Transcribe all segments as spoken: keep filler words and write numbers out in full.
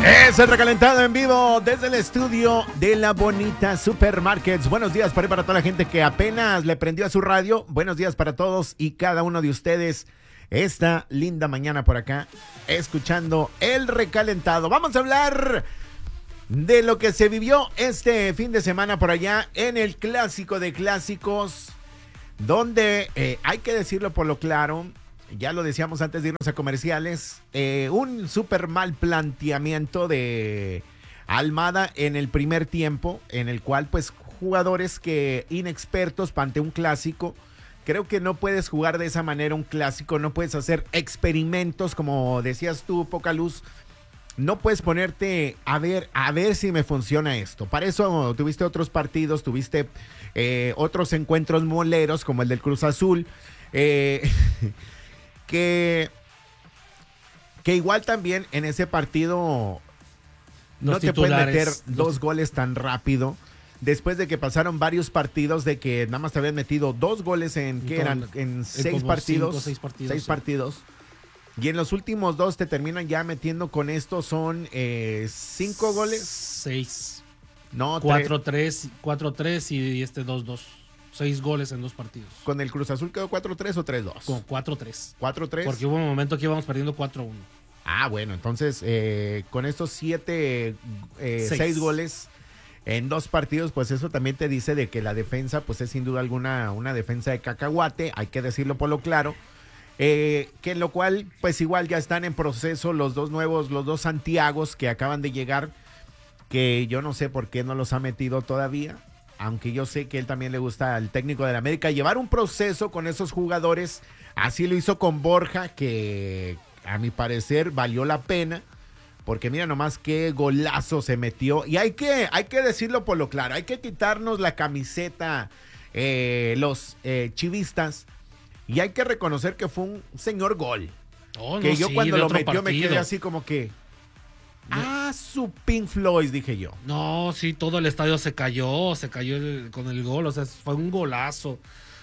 Es el recalentado en vivo desde el estudio de La Bonita Supermarkets. Buenos días para, para toda la gente que apenas le prendió a su radio. Buenos días para todos y cada uno de ustedes. Esta linda mañana por acá, escuchando el recalentado. Vamos a hablar de lo que se vivió este fin de semana por allá en el Clásico de Clásicos, donde eh, hay que decirlo por lo claro. Ya lo decíamos antes de irnos a comerciales, eh, un súper mal planteamiento de Almada en el primer tiempo, en el cual pues jugadores que inexpertos ante un clásico, creo que no puedes jugar de esa manera un clásico, no puedes hacer experimentos como decías tú, Poca Luz, no puedes ponerte a ver, a ver si me funciona esto. Para eso tuviste otros partidos, tuviste eh, otros encuentros moleros como el del Cruz Azul, eh... Que, que igual también en ese partido Los no te pueden meter dos goles tan rápido. Después de que pasaron varios partidos de que nada más te habían metido dos goles en, ¿qué eran? En seis partidos. Cinco, seis partidos. Seis sí. partidos. Y en los últimos dos te terminan ya metiendo con esto, son eh, cinco goles. Seis. No, cuatro tres, cuatro tres y este dos dos. Seis goles en dos partidos. ¿Con el Cruz Azul quedó cuatro tres o tres dos? Con cuatro tres. cuatro tres. Porque hubo un momento que íbamos perdiendo cuatro uno. Ah, bueno, entonces eh, con estos siete, eh, seis. seis goles en dos partidos, pues eso también te dice de que la defensa, pues es sin duda alguna una defensa de cacahuate, hay que decirlo por lo claro, eh, que en lo cual, pues igual ya están en proceso los dos nuevos, los dos Santiagos que acaban de llegar, que yo no sé por qué no los ha metido todavía. Aunque yo sé que él también le gusta al técnico de la América llevar un proceso con esos jugadores. Así lo hizo con Borja, que a mi parecer valió la pena. Porque mira nomás qué golazo se metió. Y hay que, hay que decirlo por lo claro. Hay que quitarnos la camiseta eh, los eh, chivistas. Y hay que reconocer que fue un señor gol. Oh, que no, yo sí, cuando lo metió partido. me quedé así como que... Ah, su Pink Floyd, dije yo. No, sí, todo el estadio se cayó, se cayó el, con el gol, o sea, fue un golazo.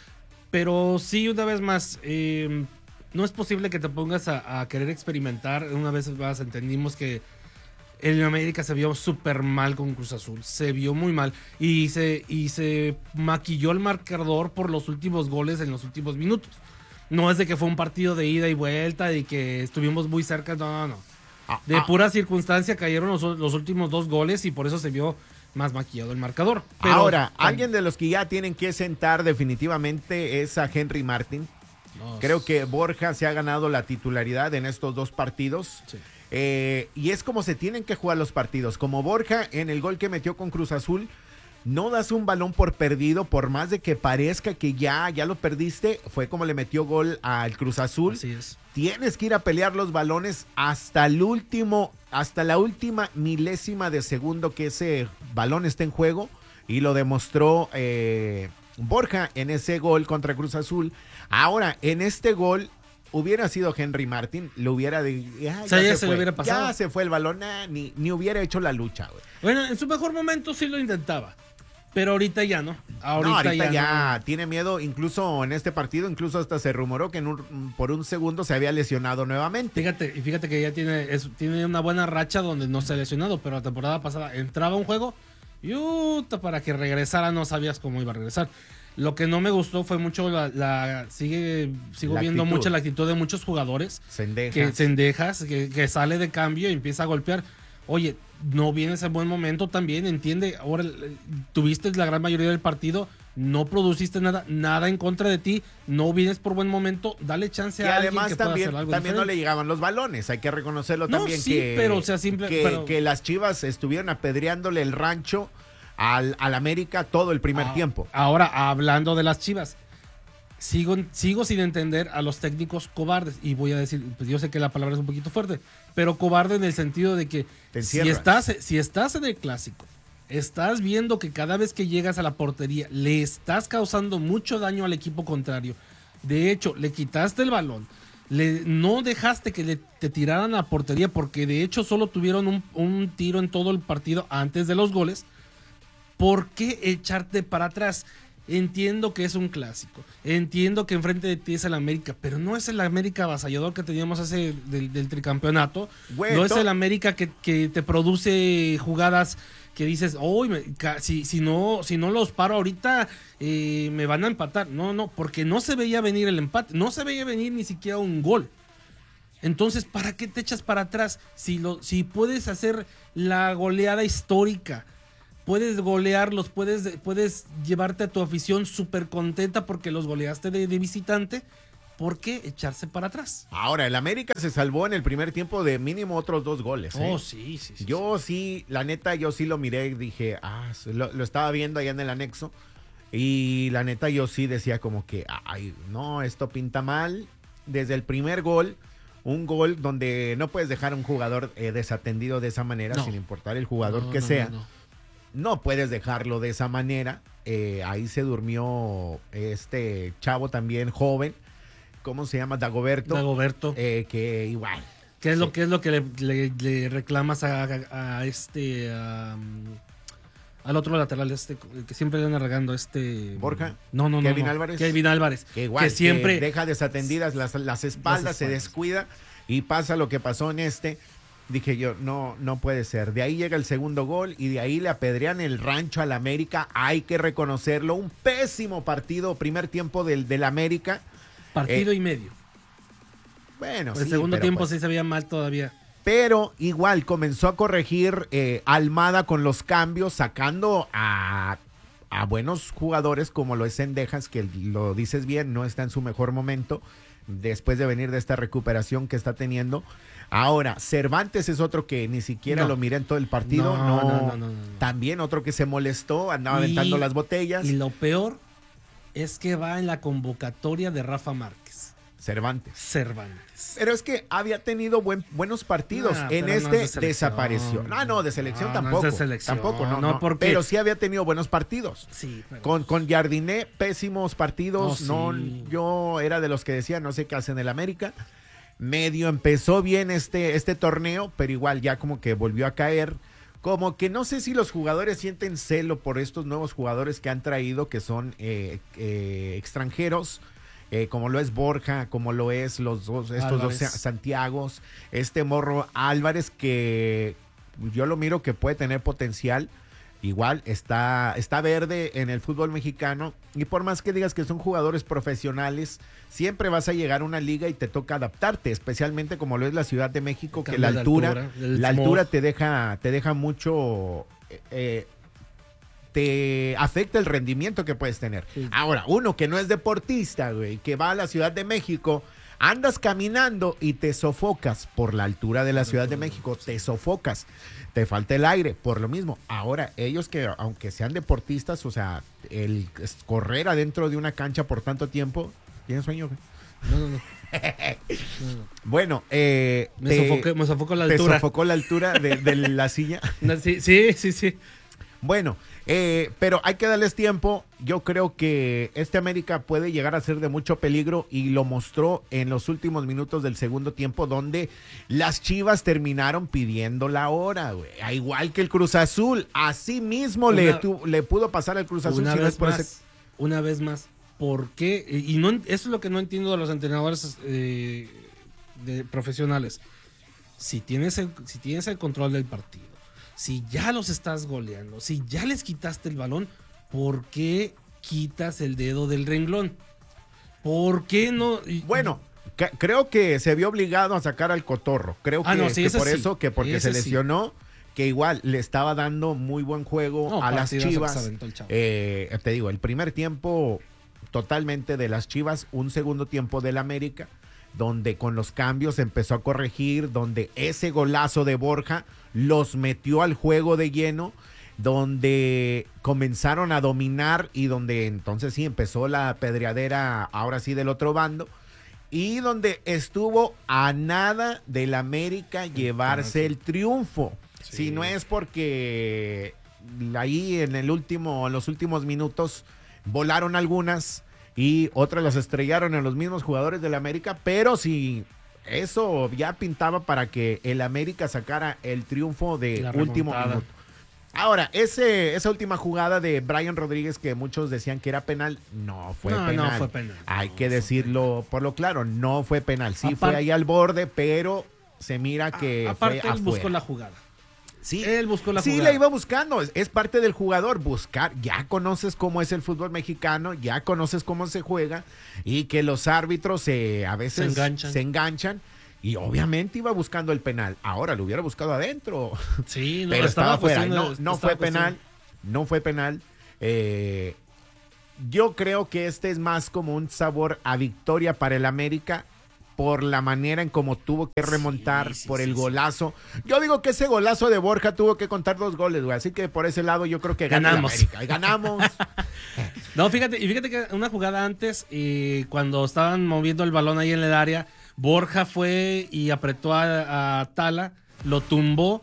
Pero sí, una vez más, eh, no es posible que te pongas a, a querer experimentar. Una vez más entendimos que el América se vio súper mal con Cruz Azul, se vio muy mal. Y se, y se maquilló el marcador por los últimos goles en los últimos minutos. No es de que fue un partido de ida y vuelta y que estuvimos muy cerca, no, no, no. De pura circunstancia cayeron los, los últimos dos goles y por eso se vio más maquillado el marcador. Pero, ahora, alguien de los que ya tienen que sentar definitivamente es a Henry Martin. No, creo que Borja se ha ganado la titularidad en estos dos partidos. Sí. Eh, y es como se tienen que jugar los partidos. Como Borja en el gol que metió con Cruz Azul, no das un balón por perdido, por más de que parezca que ya, ya lo perdiste. Fue como le metió gol al Cruz Azul. Así es. Tienes que ir a pelear los balones hasta el último, hasta la última milésima de segundo que ese balón esté en juego. Y lo demostró eh, Borja en ese gol contra Cruz Azul. Ahora, en este gol hubiera sido Henry Martin, lo hubiera de, ah, ya, sí, ya se, se fue, hubiera pasado. Ya se fue el balón, nah, ni, ni hubiera hecho la lucha, güey. Bueno, en su mejor momento sí lo intentaba. Pero ahorita ya no. Ahorita, no, ahorita ya, ya no. Tiene miedo, incluso en este partido, incluso hasta se rumoró que en un, por un segundo se había lesionado nuevamente. Fíjate, y fíjate que ya tiene, es, tiene una buena racha donde no se ha lesionado, pero la temporada pasada entraba a un juego y uta, para que regresara no sabías cómo iba a regresar. Lo que no me gustó fue mucho la, la sigue sigo la viendo actitud. mucho la actitud de muchos jugadores. Cendejas. Que Cendejas, que, que sale de cambio y empieza a golpear. Oye, no vienes en buen momento también, entiende. Ahora tuviste la gran mayoría del partido, no produciste nada, nada en contra de ti, no vienes por buen momento, dale chance que a alguien además que también, pueda hacer algo también no diferente. le llegaban los balones, hay que reconocerlo No, también sí, que, pero, o sea, simple, que, pero... que las Chivas estuvieron apedreándole el rancho al, al América todo el primer ah, tiempo. Ahora, hablando de las Chivas, sigo, sigo sin entender a los técnicos cobardes, y voy a decir, pues yo sé que la palabra es un poquito fuerte, pero cobarde en el sentido de que si estás, si estás en el clásico, estás viendo que cada vez que llegas a la portería le estás causando mucho daño al equipo contrario, de hecho le quitaste el balón, le, no dejaste que le, te tiraran a la portería, porque de hecho solo tuvieron un, un tiro en todo el partido antes de los goles. ¿Por qué echarte para atrás? Entiendo que es un clásico, entiendo que enfrente de ti es el América, pero no es el América avasallador que teníamos hace del, del tricampeonato. Bueno, no es el América que, que te produce jugadas que dices, uy, me- ca- si, si, no, si no los paro ahorita, eh, me van a empatar. No, no, porque no se veía venir el empate, no se veía venir ni siquiera un gol. Entonces, ¿para qué te echas para atrás? Si, lo, si puedes hacer la goleada histórica, puedes golearlos, puedes, puedes llevarte a tu afición súper contenta porque los goleaste de, de visitante, ¿por qué echarse para atrás? ahora el América se salvó en el primer tiempo de mínimo otros dos goles. ¿eh? Oh, sí, sí, sí. Yo sí, la neta, yo sí lo miré y dije, ah, lo, lo estaba viendo allá en el anexo. Y la neta, yo sí decía como que, ay, no, esto pinta mal. Desde el primer gol, un gol donde no puedes dejar a un jugador eh, desatendido de esa manera, No. sin importar el jugador No, que no, sea. no, no. No puedes dejarlo de esa manera. Eh, ahí se durmió este chavo también joven. ¿Cómo se llama? Dagoberto. Dagoberto. Eh, que igual. ¿Qué es sí. lo que es lo que le, le- le reclamas a, a- a este a, um, al otro lateral este el que siempre le anda regando este ¿Borja? No, no, no. ¿Kevin no. Álvarez? Kevin Álvarez. Que igual, que siempre que deja desatendidas las, las espaldas, Las se espaldas. descuida y pasa lo que pasó en este. Dije yo, no, no puede ser. De ahí llega el segundo gol y de ahí le apedrean el rancho al América. Hay que reconocerlo. Un pésimo partido, primer tiempo del, del América. partido eh, y medio. Bueno, el sí, segundo pero tiempo pues- sí se veía mal todavía. Pero igual comenzó a corregir eh, Almada con los cambios, sacando a, a buenos jugadores como lo es Cendejas, que lo dices bien, no está en su mejor momento después de venir de esta recuperación que está teniendo. Ahora, Cervantes es otro que ni siquiera No. lo miré en todo el partido. No, No, no, no, no, no, no. También otro que se molestó, andaba Y- aventando las botellas. Y lo peor es que va en la convocatoria de Rafa Márquez. Cervantes. Cervantes. Pero es que había tenido buen- buenos partidos. Ah, en pero no este es de selección. desapareció. Ah, no, de selección No, no es tampoco. de selección. Tampoco, no, No, no. porque- Pero sí había tenido buenos partidos. Sí, pero- Con, con Jardiné, pésimos partidos. No, No, sí. yo era de los que decía, no sé qué hace en el América. Medio empezó bien este, este torneo, pero igual ya como que volvió a caer. Como que no sé si los jugadores sienten celo por estos nuevos jugadores que han traído, que son eh, eh, extranjeros, eh, como lo es Borja, como lo es los dos, estos Álvarez. dos Sa- Santiagos, este morro Álvarez, que yo lo miro que puede tener potencial. Igual está, está verde en el fútbol mexicano y por más que digas que son jugadores profesionales, siempre vas a llegar a una liga y te toca adaptarte, especialmente como lo es la Ciudad de México, que Cambio la de altura, altura, el la smog. altura te deja, te deja mucho, eh, eh, te afecta el rendimiento que puedes tener. Sí. Ahora, uno que no es deportista, güey, que va a la Ciudad de México, andas caminando y te sofocas por la altura de la Ciudad de México, te sofocas, te falta el aire, por lo mismo. Ahora, ellos que aunque sean deportistas, o sea, el es- correr adentro de una cancha por tanto tiempo, ¿tienes sueño, güey? No, no, no. No, no. Bueno, eh, Me, te- sofoqué, me sofocó la te altura. sofocó la altura de, de la silla. No, sí, sí, sí, sí. Bueno, eh, pero hay que darles tiempo. Yo creo que este América puede llegar a ser de mucho peligro y lo mostró en los últimos minutos del segundo tiempo, donde las Chivas terminaron pidiendo la hora, güey. A igual que el Cruz Azul, así mismo le, Una- tu- le pudo pasar al Cruz Azul. Una si no es vez por más, ese- una vez más, ¿por qué? Y y no, eso es lo que no entiendo de los entrenadores eh, de profesionales. Si tienes, el, si tienes el control del partido, si ya los estás goleando, si ya les quitaste el balón, ¿por qué quitas el dedo del renglón? ¿Por qué no? Y- Bueno, ca- creo que se vio obligado a sacar al Cotorro. Creo que, Ah, no, sí, que ese por sí. eso, que porque Ese se sí. lesionó, que igual le estaba dando muy buen juego No, a las partidazo que Chivas. se aventó el chavo. Eh, te digo, el primer tiempo totalmente de las Chivas, un segundo tiempo del América, donde con los cambios empezó a corregir, donde ese golazo de Borja los metió al juego de lleno, donde comenzaron a dominar y donde entonces sí empezó la pedreadera ahora sí del otro bando y donde estuvo a nada del América llevarse el triunfo. Sí. Si no es porque ahí en el último, en los últimos minutos volaron algunas y otras las estrellaron en los mismos jugadores del América, pero si eso ya pintaba para que el América sacara el triunfo de La último remontada. minuto. Ahora, ese, esa última jugada de Brian Rodríguez que muchos decían que era penal, no fue No, penal. no fue penal. Hay No, que no fue decirlo por lo claro, no fue penal. Sí Aparte- fue ahí al borde, pero se mira que A- Aparte, fue él buscó afuera. la jugada. Sí, Él buscó la sí, jugada. la iba buscando. Es, es parte del jugador buscar. Ya conoces cómo es el fútbol mexicano, ya conoces cómo se juega y que los árbitros eh, a veces Se enganchan. se enganchan. Y obviamente iba buscando el penal. Ahora lo hubiera buscado adentro. Sí, no, Pero estaba fuera. cuestión No, de- no estaba fue penal. cuestión- No fue penal. Eh, yo creo que este es más como un sabor a victoria para el América por la manera en cómo tuvo que remontar, sí, por sí, el sí. golazo. Yo digo que ese golazo de Borja tuvo que contar dos goles, güey. Así que por ese lado yo creo que gana el Ganamos. América. Y ganamos. No, fíjate, y fíjate que una jugada antes, y cuando estaban moviendo el balón ahí en el área, Borja fue y apretó a, a Tala, lo tumbó,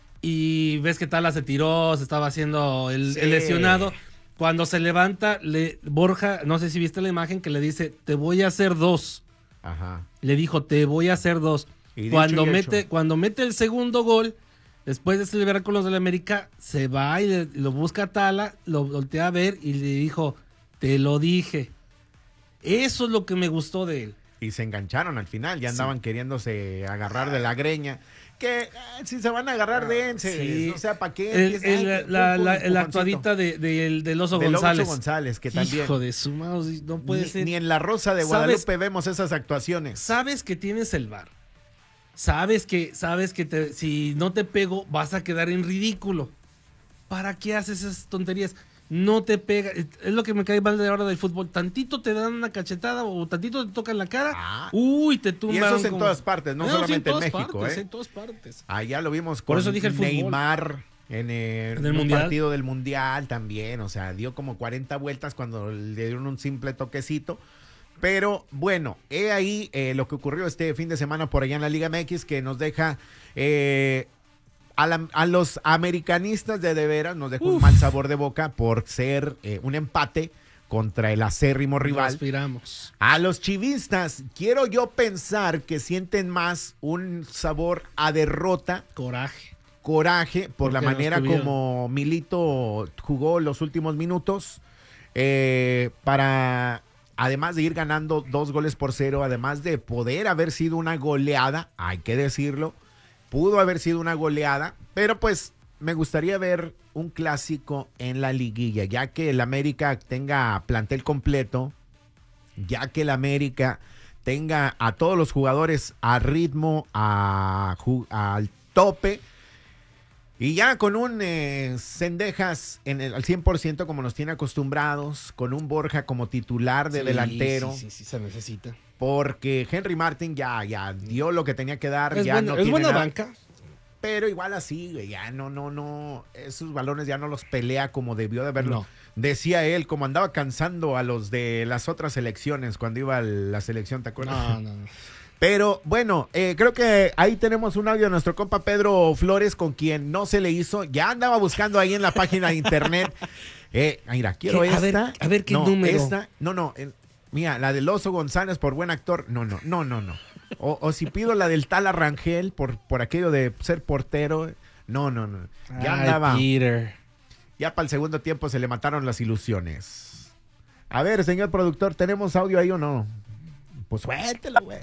y ves que Tala se tiró, se estaba haciendo el, Sí. el lesionado. Cuando se levanta, le, Borja, no sé si viste la imagen, que le dice, te voy a hacer dos. Ajá. Le dijo, te voy a hacer dos. Y dicho Cuando y mete, hecho. cuando mete el segundo gol, después de celebrar con los del América, se va y le- lo busca a Tala, lo voltea a ver y le dijo, te lo dije. Eso es lo que me gustó de él. Y se engancharon al final. Ya andaban queriéndose agarrar de la greña. Que eh, si se van a agarrar, dense. Sí. O sea, ¿para qué? El- Empiezan, el- ay, la, pum, la- pum, la empujoncito. actuadita de, del- del Oso Del Oso González. González, que también. Hijo de su mouse, no puede Ni, ser. ni en La Rosa de ¿Sabes? Guadalupe vemos esas actuaciones. Sabes que tienes el bar. Sabes que, sabes que te- si no te pego vas a quedar en ridículo. ¿Para qué haces esas tonterías? No te pega. Es lo que me cae mal de ahora del fútbol. Tantito te dan una cachetada o tantito te tocan la cara. Ah. Uy, te tumban. Y eso es en como- todas partes, no sí, solamente en todas México, partes, ¿eh? en todas partes. Allá lo vimos con Por eso dije el fútbol. Neymar en, eh, En el un Mundial. partido del Mundial también. O sea, dio como cuarenta vueltas cuando le dieron un simple toquecito. Pero bueno, he ahí eh, lo que ocurrió este fin de semana por allá en la Liga M X que nos deja eh, a, la- a los americanistas de de veras, nos deja un Uf. mal sabor de boca por ser eh, un empate contra el acérrimo rival. Respiramos. A los chivistas, quiero yo pensar que sienten más un sabor a derrota, Coraje. coraje, por la Porque manera nos tuvieron. como Milito jugó los últimos minutos, eh, para, además de ir ganando dos goles por cero, además de poder haber sido una goleada, hay que decirlo, pudo haber sido una goleada, pero pues me gustaría ver un clásico en la liguilla, ya que el América tenga plantel completo, ya que el América tenga a todos los jugadores a ritmo, a, ju- al tope, y ya con un eh, Cendejas en el, al cien por ciento como nos tiene acostumbrados, con un Borja como titular de Sí, delantero, Sí, sí, sí, se necesita. porque Henry Martin ya, ya dio lo que tenía que dar, Es, ya buena, no es tiene buena nada. banca. Pero igual así, güey, ya no, no, no, esos balones ya no los pelea como debió de haberlo. No. Decía él, como andaba cansando a los de las otras selecciones cuando iba a la selección, ¿te acuerdas? No, no, no. Pero bueno, eh, creo que ahí tenemos un audio de nuestro compa Pedro Flores, con quien no se le hizo. Ya andaba buscando ahí en la página de internet. Eh, mira, quiero ¿Qué? A esta. ver, a ver, ¿qué no, número? Esta, no, no, el- mira, la del Oso González por buen actor. No, no, no, no, no. O, o si pido la del Tala Rangel por, por aquello de ser portero. No, no, no. Ya Ay, andaba. Peter. Ya para el segundo tiempo se le mataron las ilusiones. A ver, señor productor, ¿tenemos audio ahí o no? Pues suéltelo, güey.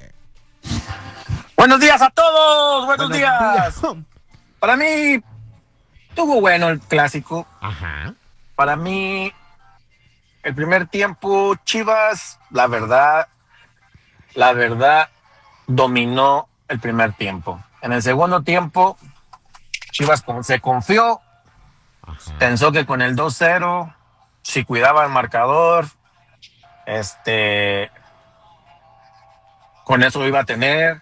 Buenos días a todos, buenos, Buenos días. días. Para mí, estuvo bueno el clásico. Ajá. Para mí, el primer tiempo, Chivas, la verdad, la verdad, dominó el primer tiempo. En el segundo tiempo, Chivas con- se confió, Ajá. pensó que con el dos cero, si cuidaba el marcador, este, con eso iba a tener.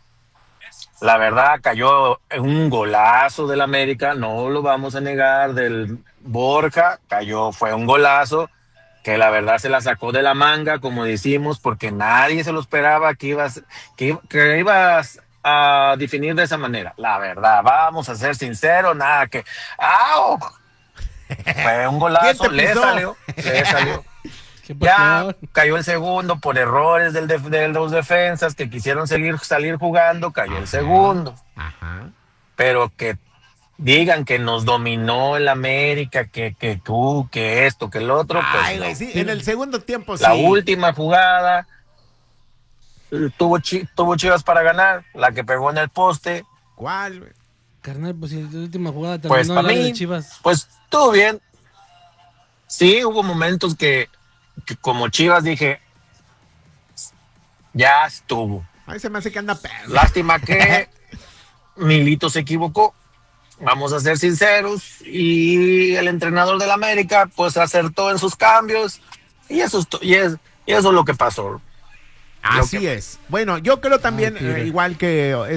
La verdad, cayó en un golazo del América, no lo vamos a negar, del Borja, cayó, fue un golazo, que la verdad se la sacó de la manga, como decimos, porque nadie se lo esperaba que ibas, que, iba- que ibas a definir de esa manera. La verdad, vamos a ser sinceros, nada que, ¡au! Fue un golazo, ¿Quién te le pisó? salió, le salió. ¿Qué Ya pasó? cayó el segundo por errores del def- de los defensas que quisieron seguir salir jugando, cayó el Ajá. segundo. Ajá. Pero que digan que nos dominó el América, que, que tú, que esto, que el otro, pues Ay, no. güey, sí, en el segundo tiempo sí. La última jugada eh, tuvo, chi- tuvo Chivas para ganar, la que pegó en el poste, ¿Cuál, güey? Carnal, pues si la última jugada pues terminó para el área mí, de Chivas. pues estuvo bien. Sí, hubo momentos que, que como Chivas dije, ya estuvo. Ay, se me hace que anda perro. Lástima que Milito se equivocó. Vamos a ser sinceros. Y el entrenador del América, pues acertó en sus cambios. Y eso es, to- y es, y eso es lo que pasó. Así que- es. Bueno, yo creo también, Ay, Tigre. eh, igual que